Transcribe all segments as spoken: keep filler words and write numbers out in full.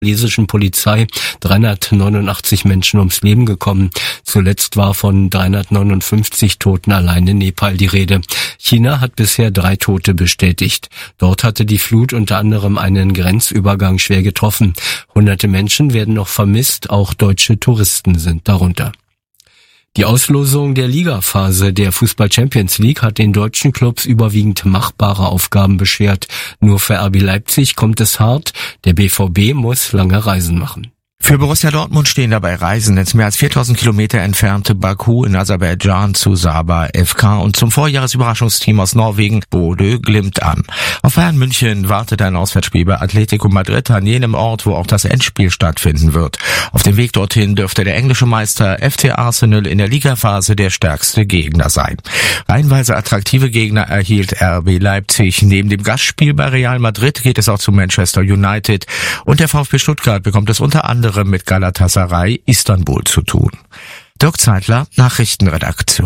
nepalesischen Polizei dreihundertneunundachtzig Menschen ums Leben gekommen. Zuletzt war von dreihundertneunundfünfzig Toten allein in Nepal die Rede. China hat bisher drei Tote bestätigt. Dort hatte die Flut unter anderem einen Grenzübergang schwer getroffen. Hunderte Menschen werden noch vermisst, auch deutsche Touristen sind darunter. Die Auslosung der Ligaphase der Fußball-Champions League hat den deutschen Clubs überwiegend machbare Aufgaben beschert. Nur für R B Leipzig kommt es hart. Der B V B muss lange Reisen machen. Für Borussia Dortmund stehen dabei Reisen ins mehr als viertausend Kilometer entfernte Baku in Aserbaidschan zu Sabah F K und zum Vorjahresüberraschungsteam aus Norwegen Bodø Glimt an. Auf Bayern München wartet ein Auswärtsspiel bei Atletico Madrid an jenem Ort, wo auch das Endspiel stattfinden wird. Auf dem Weg dorthin dürfte der englische Meister F C Arsenal in der Ligaphase der stärkste Gegner sein. Reihenweise attraktive Gegner erhielt R B Leipzig. Neben dem Gastspiel bei Real Madrid geht es auch zu Manchester United und der VfB Stuttgart bekommt es unter anderem mit Galatasaray Istanbul zu tun. Dirk Zeitler, Nachrichtenredaktion.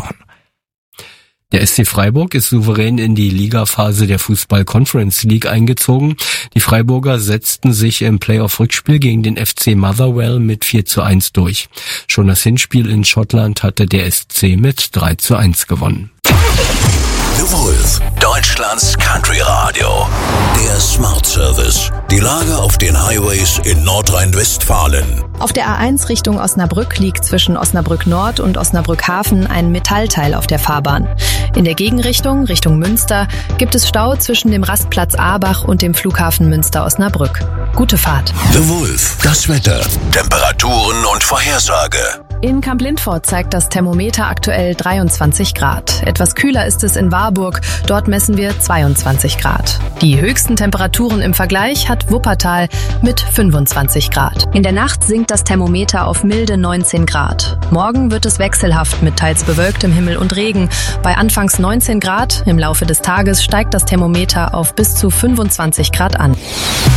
Der S C Freiburg ist souverän in die Ligaphase der Fußball-Conference League eingezogen. Die Freiburger setzten sich im Playoff-Rückspiel gegen den F C Motherwell mit vier zu eins durch. Schon das Hinspiel in Schottland hatte der S C mit drei zu eins gewonnen. The Wolf, Deutschlands Country Radio. Der Smart Service. Die Lage auf den Highways in Nordrhein-Westfalen. Auf der A eins Richtung Osnabrück liegt zwischen Osnabrück Nord und Osnabrück Hafen ein Metallteil auf der Fahrbahn. In der Gegenrichtung, Richtung Münster, gibt es Stau zwischen dem Rastplatz Aabach und dem Flughafen Münster-Osnabrück. Gute Fahrt. The Wolf, das Wetter, Temperaturen und Vorhersage. In Kamp-Lindfort zeigt das Thermometer aktuell dreiundzwanzig Grad. Etwas kühler ist es in Warburg. Dort messen wir zweiundzwanzig Grad. Die höchsten Temperaturen im Vergleich hat Wuppertal mit fünfundzwanzig Grad. In der Nacht sinkt das Thermometer auf milde neunzehn Grad. Morgen wird es wechselhaft mit teils bewölktem Himmel und Regen. Bei anfangs neunzehn Grad, im Laufe des Tages steigt das Thermometer auf bis zu fünfundzwanzig Grad an.